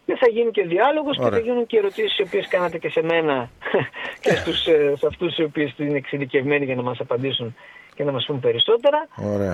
Και θα γίνει και διάλογος και θα γίνουν και ερωτήσεις οι οποίες κάνατε και σε μένα και σε αυτούς οι οποίοι είναι εξειδικευμένοι για να μας απαντήσουν και να μας πούν περισσότερα.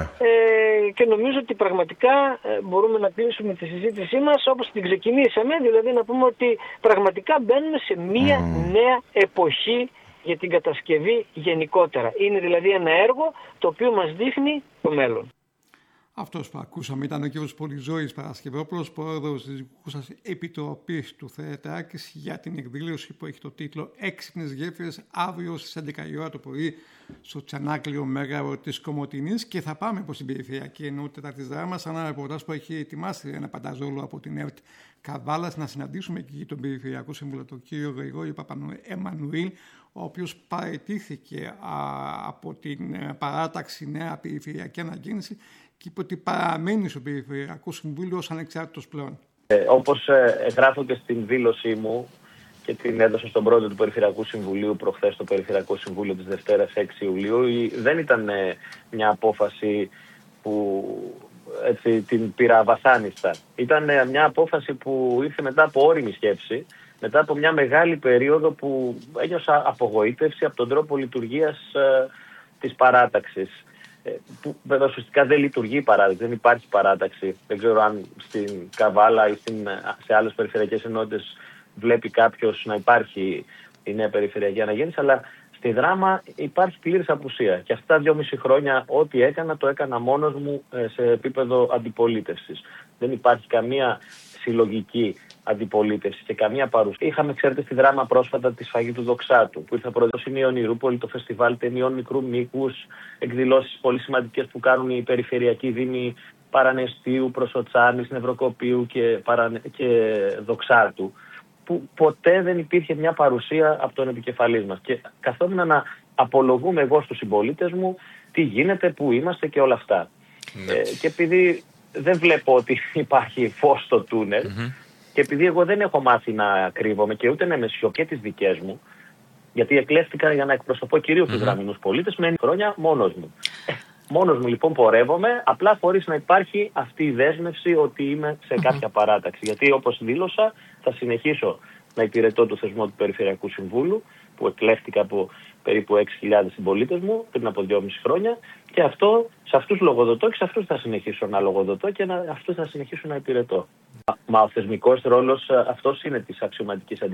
Και νομίζω ότι πραγματικά μπορούμε να κλείσουμε τη συζήτησή μας όπως την ξεκινήσαμε, δηλαδή να πούμε ότι πραγματικά μπαίνουμε σε μία νέα εποχή για την κατασκευή γενικότερα. Είναι δηλαδή ένα έργο το οποίο μας δείχνει το μέλλον. Αυτός που ακούσαμε ήταν ο κ. Πολυζώης Παρασκευόπουλος, πρόεδρος της Δικούσας Επιτροπής του Θερετάκης, για την εκδήλωση που έχει το τίτλο «Έξυπνες γέφυρες», αύριο στις 11 η ώρα το πρωί στο Τσανάκλειο Μέγαρο της Κομοτηνής. Και θα πάμε προς την περιφερειακή ενότητα της Δράμας, ένα ρεπορτάζ που έχει ετοιμάσει ένα Πανταζόλου από την ΕΡΤ Καβάλας, να συναντήσουμε εκεί τον Περιφερειακό Σύμβουλο, τον κ. Γρηγόρη Παπαεμμανουήλ, ο οποίος παραιτήθηκε από την παράταξη Νέα Περιφερειακή Ανακαίνιση και είπε ότι παραμένει στο Περιφερειακό Συμβούλιο ως ανεξάρτητος πλέον. Όπως γράφω και στην δήλωσή μου και την έδωσα στον πρόεδρο του Περιφερειακού Συμβουλίου προχθές στο Περιφερειακό Συμβούλιο της Δευτέρας 6 Ιουλίου, δεν ήταν μια απόφαση που έτσι, την πήρα βασάνιστα. Ήταν μια απόφαση που ήρθε μετά από όριμη σκέψη, μετά από μια μεγάλη περίοδο που ένιωσα απογοήτευση από τον τρόπο λειτουργίας της παράταξης. Που βέβαια ουσιαστικά δεν λειτουργεί η παράταξη, δεν υπάρχει παράταξη. Δεν ξέρω αν στην Καβάλα ή σε άλλες περιφερειακές ενότητες βλέπει κάποιος να υπάρχει η νέα περιφερειακή αναγέννηση, αλλά στη Δράμα υπάρχει πλήρης απουσία. Και αυτά 2,5 χρόνια ό,τι έκανα το έκανα μόνος μου σε επίπεδο αντιπολίτευσης. Δεν υπάρχει καμία συλλογική αντιπολίτευση και καμία παρουσία. Είχαμε, ξέρετε, στη Δράμα πρόσφατα τη σφαγή του Δοξάτου, που ήρθα πρόεδρος στην Ιωνιρούπολη, το φεστιβάλ ταινιών μικρού μήκους, εκδηλώσεις πολύ σημαντικές που κάνουν οι περιφερειακοί δήμοι Παραναιστείου, Προσοτσάνης, Νευροκοπίου και Δοξάτου, που ποτέ δεν υπήρχε μια παρουσία από τον επικεφαλής μας. Και καθόμουν να απολογούμε εγώ στους συμπολίτες μου τι γίνεται, πού είμαστε και όλα αυτά. Και επειδή δεν βλέπω ότι υπάρχει φως στο τούνελ, και επειδή εγώ δεν έχω μάθει να κρύβομαι και ούτε να είμαι σιωπή τις δικές μου, γιατί εκλέφτηκα για να εκπροσωπώ κυρίως τους δραμινούς πολίτες, με 9 χρόνια μόνος μου. Μόνος μου λοιπόν πορεύομαι, απλά χωρίς να υπάρχει αυτή η δέσμευση ότι είμαι σε κάποια παράταξη. Γιατί όπως δήλωσα, θα συνεχίσω να υπηρετώ το θεσμό του Περιφερειακού Συμβούλου, που εκλέφτηκα από περίπου 6.000 συμπολίτες μου πριν από 2,5 χρόνια, και σε αυτούς λογοδοτώ και σε αυτούς θα συνεχίσω να λογοδοτώ και αυτούς θα συνεχίσω να υπηρετώ. Μα ο θεσμικός ρόλος αυτός είναι της αξιωματικής αντιπολίτευσης.